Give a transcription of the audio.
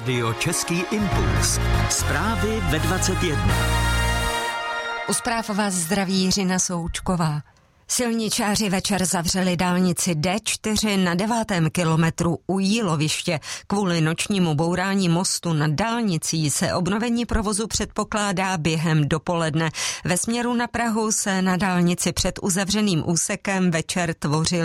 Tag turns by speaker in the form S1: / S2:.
S1: Rádio Český impuls. Zprávy ve 21.
S2: U zpráv vás zdraví Jiřina Součková. Silničáři večer zavřeli dálnici D4 na 9. kilometru u Jíloviště. Kvůli nočnímu bourání mostu nad dálnicí se obnovení provozu předpokládá během dopoledne. Ve směru na Prahu se na dálnici před uzavřeným úsekem večer tvořil